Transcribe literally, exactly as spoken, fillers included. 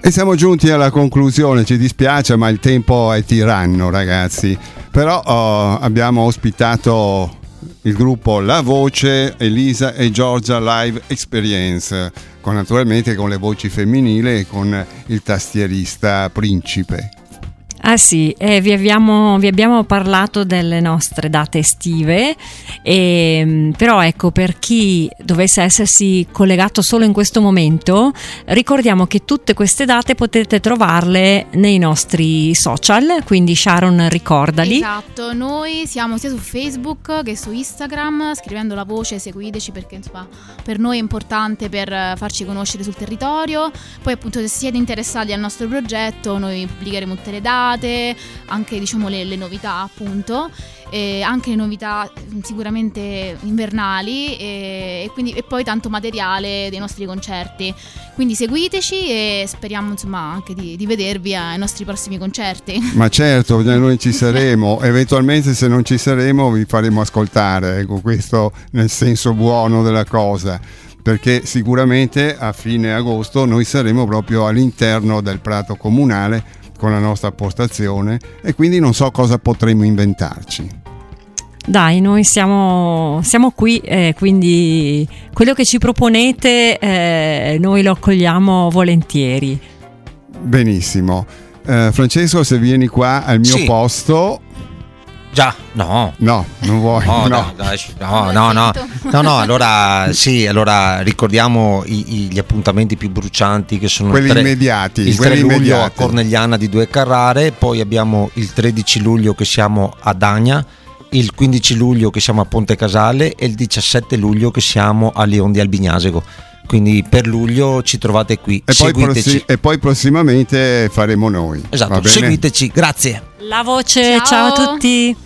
E siamo giunti alla conclusione, ci dispiace ma il tempo è tiranno, ragazzi, però oh, abbiamo ospitato il gruppo La Voce, Elisa e Giorgia Live Experience, con naturalmente con le voci femminili e con il tastierista Principe. Ah sì, eh, vi, abbiamo, vi abbiamo parlato delle nostre date estive, e, però ecco, per chi dovesse essersi collegato solo in questo momento, ricordiamo che tutte queste date potete trovarle nei nostri social, quindi Sharon, ricordali. Esatto, noi siamo sia su Facebook che su Instagram, scrivendo La Voce seguiteci, perché insomma per noi è importante per farci conoscere sul territorio. Poi appunto se siete interessati al nostro progetto noi pubblicheremo tutte le date, anche diciamo le, le novità appunto, e anche le novità sicuramente invernali, e, e, quindi, e poi tanto materiale dei nostri concerti, quindi seguiteci e speriamo insomma anche di, di vedervi ai nostri prossimi concerti. Ma certo, noi ci saremo, eventualmente se non ci saremo vi faremo ascoltare, ecco, questo nel senso buono della cosa, perché sicuramente a fine agosto noi saremo proprio all'interno del prato comunale con la nostra postazione, e quindi non so cosa potremo inventarci. Dai, noi siamo, siamo qui, eh, quindi quello che ci proponete eh, noi lo accogliamo volentieri. Benissimo. eh, Francesco, se vieni qua al mio sì. posto. Già, no. No, non vuoi. No, no, no, no, no, no, no, allora sì, allora ricordiamo i, i, gli appuntamenti più brucianti che sono quelli tre, immediati. Il quelli tre luglio immediati. A Cornegliana di Due Carrare, poi abbiamo il tredici luglio che siamo a Dagna, il quindici luglio che siamo a Ponte Casale e il diciassette luglio che siamo a Leon di Albignasego. Quindi per luglio ci trovate qui, e seguiteci. Poi prossi- e poi prossimamente faremo noi. Esatto, seguiteci, grazie. La Voce, ciao, ciao a tutti.